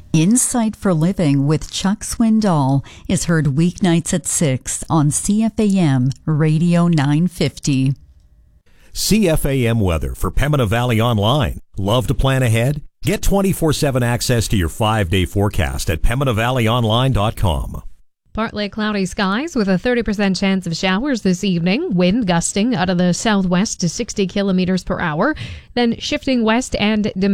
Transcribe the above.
Insight for Living with Chuck Swindoll is heard weeknights at 6 on CFAM Radio 950. CFAM weather for Pembina Valley Online. Love to plan ahead? Get 24/7 access to your 5-day forecast at PembinaValleyOnline.com. Partly cloudy skies with a 30% chance of showers this evening. Wind gusting out of the southwest to 60 kilometers per hour, then shifting west and